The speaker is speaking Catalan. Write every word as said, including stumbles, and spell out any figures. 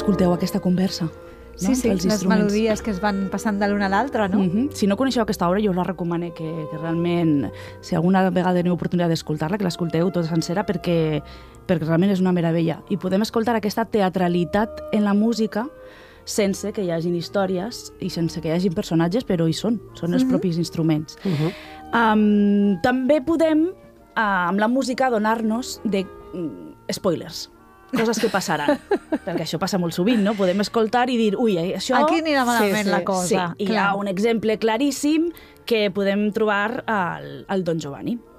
escolteu aquesta conversa. Sí, sí, les melodies que es van passant de l'una a l'altra, no? Si no coneixeu aquesta obra, jo us la recomano que realment, si alguna vegada teniu oportunitat d'escoltar-la, que l'escolteu tota sencera, perquè realment és una meravella. I podem escoltar aquesta teatralitat en la música sense que hi hagin històries i sense que hi hagin personatges, però hi són, són els propis instruments. També podem, amb la música, donar-nos de spoilers, coses que passaran, perquè això passa molt sovint, no? Podem escoltar i dir, ui, això... Aquí anirà malament la cosa. Sí, hi ha un exemple claríssim que podem trobar al Don Giovanni.